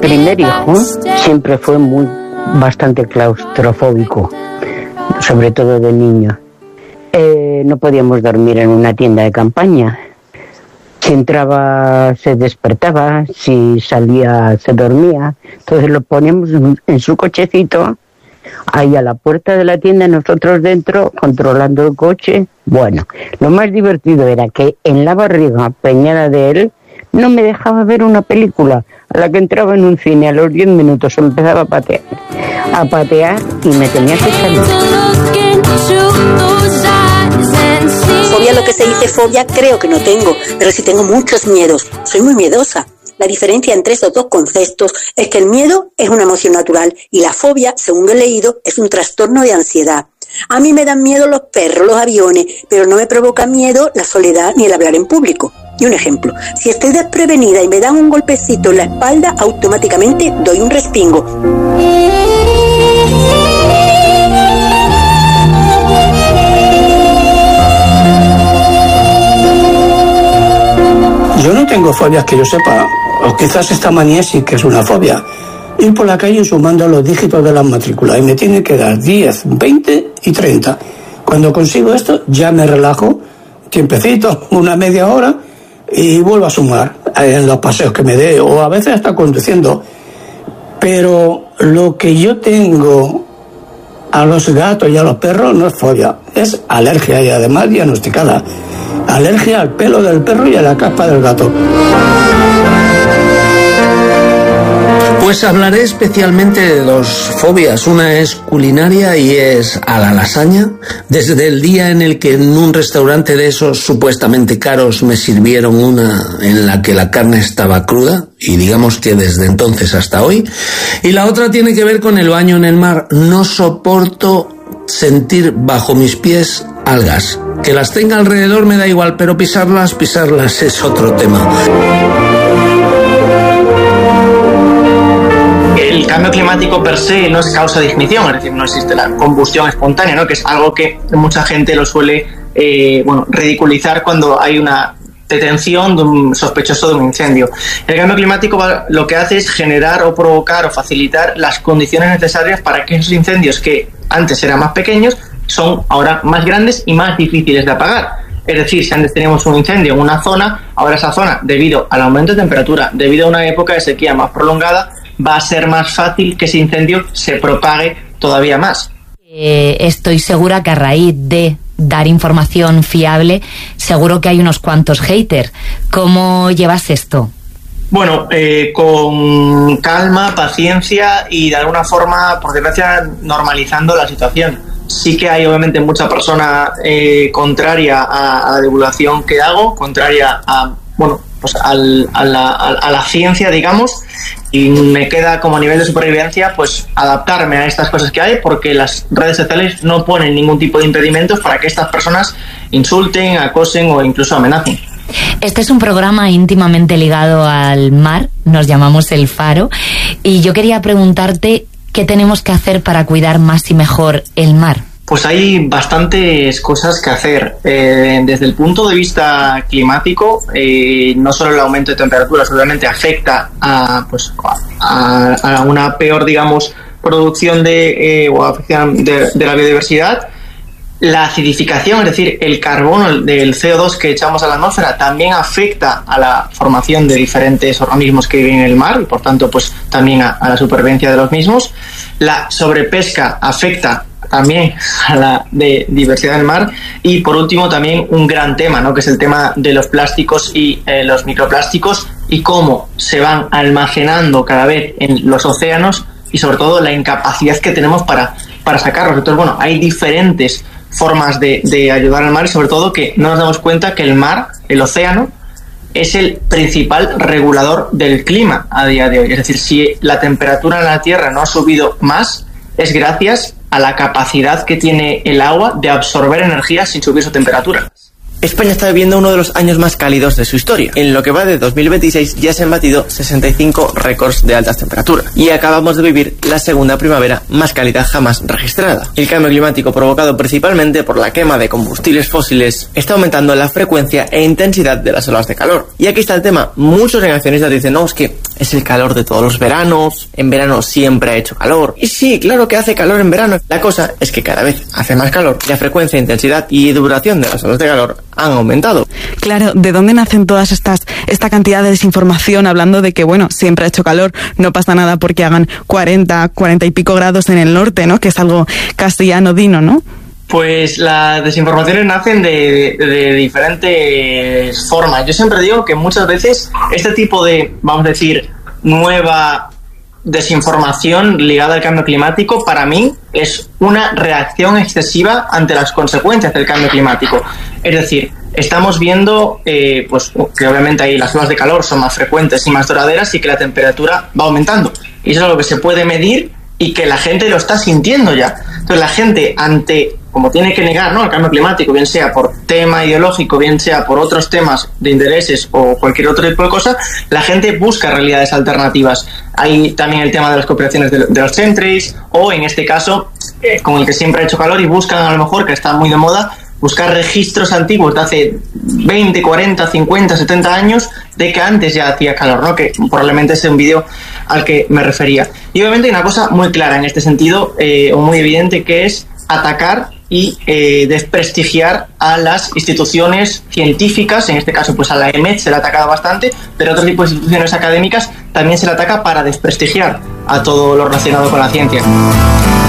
primer hijo siempre fue bastante claustrofóbico, sobre todo de niño. No podíamos dormir en una tienda de campaña. Si entraba se despertaba, si salía se dormía. Entonces lo poníamos en su cochecito, ahí a la puerta de la tienda, nosotros dentro, controlando el coche. Bueno, lo más divertido era que en la barriga peñada de él no me dejaba ver una película. A la que entraba en un cine, a los 10 minutos empezaba a patear y me tenía que salir. Fobia, lo que se dice fobia, creo que no tengo, pero sí tengo muchos miedos. Soy muy miedosa. La diferencia entre estos dos conceptos es que el miedo es una emoción natural y la fobia, según he leído, es un trastorno de ansiedad. A mí me dan miedo los perros, los aviones, pero no me provoca miedo la soledad ni el hablar en público. Y un ejemplo, si estoy desprevenida y me dan un golpecito en la espalda, automáticamente doy un respingo. Yo no tengo fobias que yo sepa, o quizás esta manía sí que es una fobia. Ir por la calle sumando los dígitos de las matrículas y me tiene que dar 10, 20 y 30. Cuando consigo esto ya me relajo, tiempecito, una media hora y vuelvo a sumar en los paseos que me dé o a veces hasta conduciendo. Pero lo que yo tengo a los gatos y a los perros no es fobia, es alergia y además diagnosticada. Alergia al pelo del perro y a la capa del gato. Pues hablaré especialmente de dos fobias. Una es culinaria y es a la lasaña. Desde el día en el que en un restaurante de esos supuestamente caros me sirvieron una en la que la carne estaba cruda, y digamos que desde entonces hasta hoy. Y la otra tiene que ver con el baño en el mar. No soporto sentir bajo mis pies algas. Que las tenga alrededor me da igual, pero pisarlas es otro tema. El cambio climático per se no es causa de ignición, es decir, no existe la combustión espontánea, ¿no? Que es algo que mucha gente lo suele ridiculizar cuando hay una detención de un sospechoso de un incendio. El cambio climático lo que hace es generar o provocar o facilitar las condiciones necesarias para que esos incendios que antes eran más pequeños son ahora más grandes y más difíciles de apagar. Es decir, si antes teníamos un incendio en una zona, ahora esa zona, debido al aumento de temperatura, debido a una época de sequía más prolongada, va a ser más fácil que ese incendio se propague todavía más. Estoy segura que a raíz de dar información fiable, seguro que hay unos cuantos haters. ¿Cómo llevas esto? Bueno, con calma, paciencia y de alguna forma, por desgracia, normalizando la situación. Sí que hay obviamente mucha persona contraria a la divulgación que hago, contraria a, pues a la ciencia, digamos, y me queda como nivel de supervivencia pues adaptarme a estas cosas que hay, porque las redes sociales no ponen ningún tipo de impedimentos para que estas personas insulten, acosen o incluso amenacen. Este es un programa íntimamente ligado al mar, nos llamamos El Faro, y yo quería preguntarte qué tenemos que hacer para cuidar más y mejor el mar. Pues hay bastantes cosas que hacer. Desde el punto de vista climático, no solo el aumento de temperaturas obviamente afecta a una peor, digamos, producción o afección de la biodiversidad. La acidificación, es decir, el carbono del CO2 que echamos a la atmósfera, también afecta a la formación de diferentes organismos que viven en el mar y, por tanto, pues también a la supervivencia de los mismos. La sobrepesca afecta también a la diversidad del mar. Y, por último, también un gran tema, ¿no?, que es el tema de los plásticos y los microplásticos y cómo se van almacenando cada vez en los océanos y, sobre todo, la incapacidad que tenemos para sacarlos. Entonces, bueno, hay diferentes formas de ayudar al mar y sobre todo que no nos damos cuenta que el mar, el océano, es el principal regulador del clima a día de hoy. Es decir, si la temperatura en la Tierra no ha subido más, es gracias a la capacidad que tiene el agua de absorber energía sin subir su temperatura. España está viviendo uno de los años más cálidos de su historia. En lo que va de 2026 ya se han batido 65 récords de altas temperaturas y acabamos de vivir la segunda primavera más cálida jamás registrada. El cambio climático, provocado principalmente por la quema de combustibles fósiles, está aumentando la frecuencia e intensidad de las olas de calor. Y aquí está el tema. Muchos negacionistas dicen, no, es que es el calor de todos los veranos, en verano siempre ha hecho calor. Y sí, claro que hace calor en verano. La cosa es que cada vez hace más calor. La frecuencia, intensidad y duración de las olas de calor han aumentado. Claro, ¿de dónde nacen todas esta cantidad de desinformación hablando de que, bueno, siempre ha hecho calor, no pasa nada porque hagan 40 y pico grados en el norte, ¿no? Que es algo casi anodino, ¿no? Pues las desinformaciones nacen de diferentes formas. Yo siempre digo que muchas veces este tipo de, vamos a decir, nueva desinformación ligada al cambio climático, para mí es una reacción excesiva ante las consecuencias del cambio climático. Es decir, estamos viendo pues que obviamente ahí las olas de calor son más frecuentes y más duraderas y que la temperatura va aumentando. Y eso es lo que se puede medir y que la gente lo está sintiendo ya. Entonces la gente como tiene que negar, ¿no?, el cambio climático, bien sea por tema ideológico, bien sea por otros temas de intereses o cualquier otro tipo de cosa, la gente busca realidades alternativas. Hay también el tema de las cooperaciones de los chemtrails, o en este caso, con el que siempre ha hecho calor, y buscan a lo mejor, que está muy de moda, buscar registros antiguos de hace 20, 40, 50, 70 años de que antes ya hacía calor, ¿no?, que probablemente es un vídeo al que me refería. Y obviamente hay una cosa muy clara en este sentido, o muy evidente, que es atacar y desprestigiar a las instituciones científicas. En este caso pues a la EMET se le ha atacado bastante, pero otro tipo de instituciones académicas también se le ataca para desprestigiar a todo lo relacionado con la ciencia.